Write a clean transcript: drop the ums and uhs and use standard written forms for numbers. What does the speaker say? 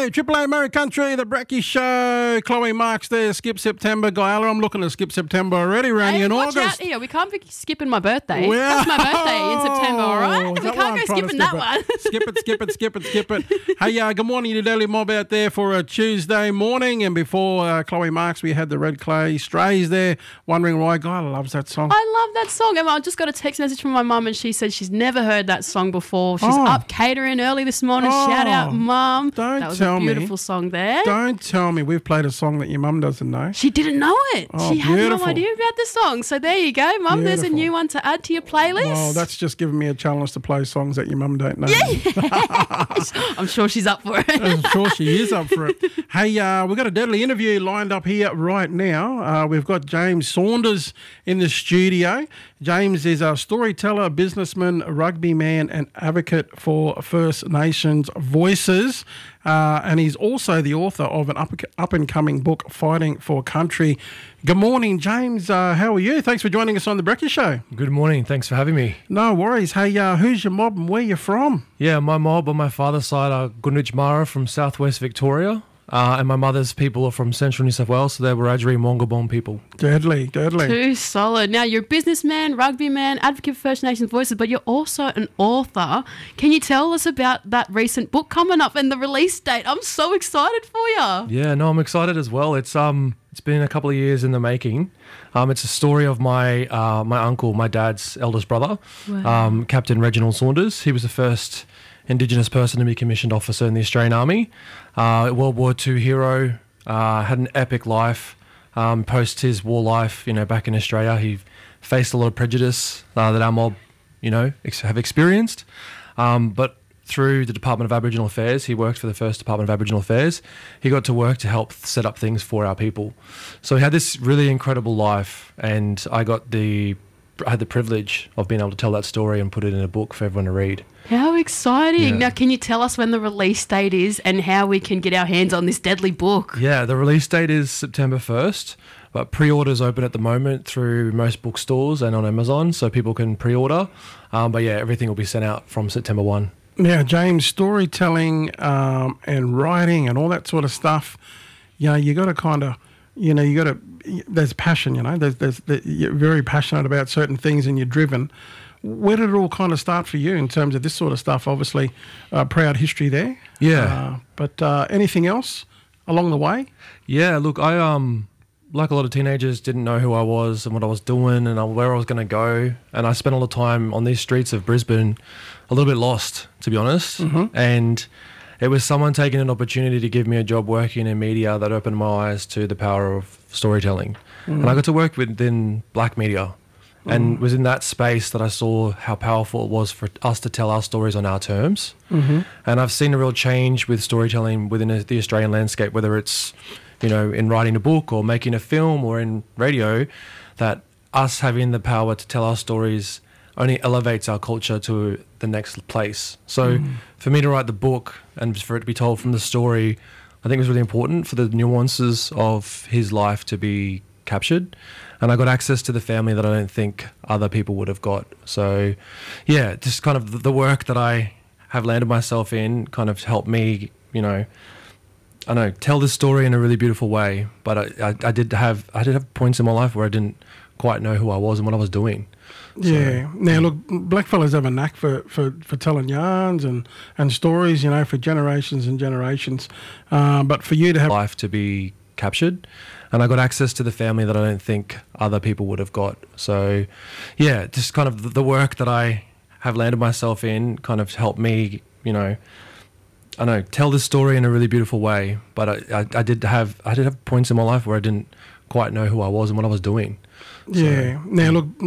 Hey, Triple A Murray Country, the Brecky Show. Chloe Marks there, skip September. Guyala, I'm looking to skip September already, Randy, in watch August. out here. We can't be skipping my birthday. Well, That's my birthday in September, all right? is We that why can't I'm go trying to skipping that one. Skip it. Hey, good morning to Daily Mob out there for a Tuesday morning. And before Chloe Marks, we had the Red Clay Strays there. Wondering why Guyala loves that song. I love that song. And I just got a text message from my mum and she said she's never heard that song before. She's up catering early this morning. Shout out, Mum. That was a beautiful song there. Don't tell me we've played a song that your mum doesn't know. She didn't know it. Oh, she had no beautiful. idea about the song. So there you go, Mum. There's a new one to add to your playlist. Well, that's just giving me a challenge to play songs that your mum don't know. I'm sure she's up for it. I'm sure she is up for it. Hey, we've got a deadly interview lined up here right now. We've got James Saunders in the studio. James is a storyteller, businessman, rugby man and advocate for First Nations voices. And he's also the author of an up-and-coming book, Fighting for Country. Good morning, James. How are you? Thanks for joining us on The Brecky Show. Good morning. Thanks for having me. No worries. Hey, who's your mob and where you from? Yeah, my mob on my father's side are Goodrich Mara from southwest Victoria. And my mother's people are from central New South Wales, so they're Wiradjuri Mongabong people. Deadly. Too solid. Now, you're a businessman, rugby man, advocate for First Nations voices, but you're also an author. Can you tell us about that recent book coming up and the release date? I'm so excited for you. Yeah, no, I'm excited as well. It's been a couple of years in the making. It's a story of my uncle, my dad's eldest brother, Captain Reginald Saunders. He was the first Indigenous person to be commissioned officer in the Australian Army. World War II hero, had an epic life. Post his war life, back in Australia, he faced a lot of prejudice that our mob, have experienced. But through the Department of Aboriginal Affairs, he worked for the first Department of Aboriginal Affairs. He got to work to help set up things for our people. So he had this really incredible life, and I had the privilege of being able to tell that story and put it in a book for everyone to read. How exciting. Yeah. Now, can you tell us when the release date is and how we can get our hands on this deadly book? Yeah, the release date is September 1st, but pre-orders open at the moment through most bookstores and on Amazon, so people can pre-order. But yeah, everything will be sent out from September 1. Now, James, storytelling and writing and all that sort of stuff, you got to kind of, there's passion, you're very passionate about certain things and you're driven. Where did it all kind of start for you in terms of this sort of stuff? Obviously, proud history there. Yeah. But anything else along the way? Yeah, look, I, like a lot of teenagers, didn't know who I was and what I was doing and where I was going to go. And I spent all the time on these streets of Brisbane a little bit lost, to be honest. Mm-hmm. And it was someone taking an opportunity to give me a job working in media that opened my eyes to the power of storytelling. Mm-hmm. And I got to work within black media. And it was in that space that I saw how powerful it was for us to tell our stories on our terms. Mm-hmm. And I've seen a real change with storytelling within the Australian landscape, whether it's, in writing a book or making a film or in radio, that us having the power to tell our stories only elevates our culture to the next place. So for me to write the book and for it to be told from the story, I think it was really important for the nuances of his life to be captured. And I got access to the family that I don't think other people would have got. So, yeah, just kind of the work that I have landed myself in kind of helped me, tell this story in a really beautiful way. But I did have points in my life where I didn't quite know who I was and what I was doing. Yeah. So, now, look, blackfellas have a knack for telling yarns and stories, for generations and generations. But for you to have life to be captured, and I got access to the family that I don't think other people would have got. So, yeah, just kind of the work that I have landed myself in kind of helped me, tell this story in a really beautiful way. But I did have points in my life where I didn't quite know who I was and what I was doing. Yeah. Now, look,